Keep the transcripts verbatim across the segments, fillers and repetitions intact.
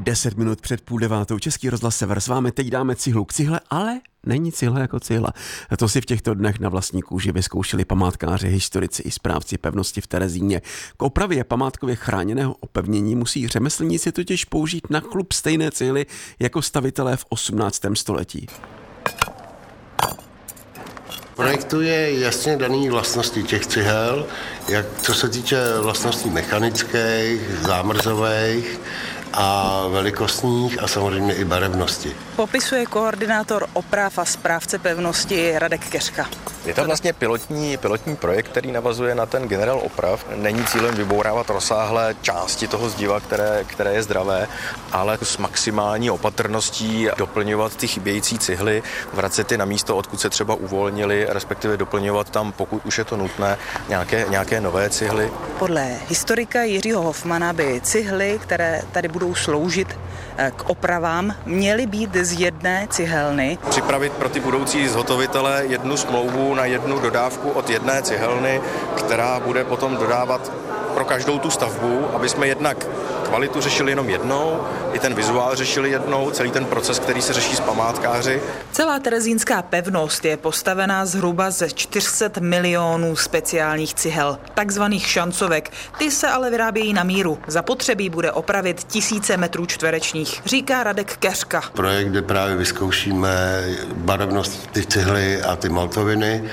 Deset minut před půl devátou Český rozhlas Sever s vámi. Teď dáme cihlu k cihle, ale není cihla jako cihla. To si v těchto dnech na vlastní kůži vyzkoušeli památkáři, historici i správci pevnosti v Terezíně. K opravě památkově chráněného opevnění musí řemeslníci totiž použít na chlup stejné cihly jako stavitelé v osmnáctém století. Projektu je jasně daný vlastnosti těch cihel, jak co se týče vlastností mechanických, zámrzových a velikostních a samozřejmě i barevnosti. Popisuje koordinátor oprav a správce pevnosti Radek Keřka. Je to vlastně pilotní, pilotní projekt, který navazuje na ten generál oprav. Není cílem vybourávat rozsáhlé části toho zdiva, které, které je zdravé, ale s maximální opatrností doplňovat ty chybějící cihly, vracet je na místo, odkud se třeba uvolnili, respektive doplňovat tam, pokud už je to nutné, nějaké, nějaké nové cihly. Podle historika Jiřího Hofmana by cihly, které tady budou sloužit k opravám, měly být z jedné cihelny. Připravit pro ty budoucí zhotovitele jednu smlouvu na jednu dodávku od jedné cihelny, která bude potom dodávat pro každou tu stavbu, aby jsme jednak kvalitu řešili jenom jednou, i ten vizuál řešili jednou, celý ten proces, který se řeší s památkáři. Celá terezínská pevnost je postavená zhruba ze čtyři sta milionů speciálních cihel, takzvaných šancovek. Ty se ale vyrábějí na míru. Zapotřebí bude opravit tisíce metrů čtverečních, říká Radek Keřka. Projekt, kde právě vyzkoušíme barevnost ty cihly a ty maltoviny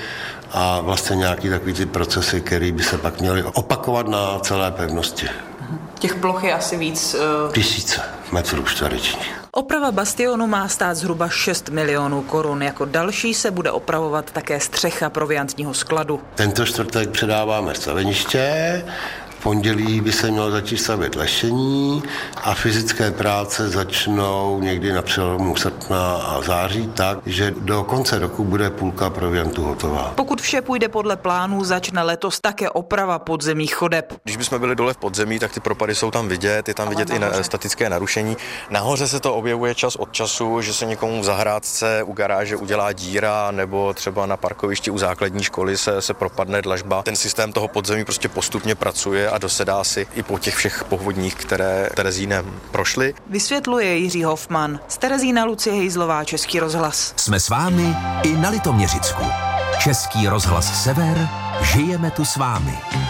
a vlastně nějaký takový ty procesy, které by se pak měly opakovat na celé pevnosti. Těch ploch je asi víc. Uh... Tisíce metrů čtverečních. Oprava bastionu má stát zhruba šest milionů korun. Jako další se bude opravovat také střecha proviantního skladu. Tento čtvrtek předáváme staveniště. V pondělí by se mělo začít stavět lešení a fyzické práce začnou někdy na přelomu srpna a září tak, že do konce roku bude půlka proviantu hotová. Pokud vše půjde podle plánů, začne letos také oprava podzemních chodeb. Když bychom byli dole v podzemí, tak ty propady jsou tam vidět, je tam vidět i na, statické narušení. Nahoře se to objevuje čas od času, že se někomu v zahrádce u garáže udělá díra, nebo třeba na parkovišti u základní školy se, se propadne dlažba. Ten systém toho podzemí prostě postupně pracuje a dosedá si i po těch všech povodních, které Terezínem prošly. Vysvětluje Jiří Hofman. Z Terezína Lucie Hejzlová, Český rozhlas. Jsme s vámi i na Litoměřicku. Český rozhlas Sever, žijeme tu s vámi.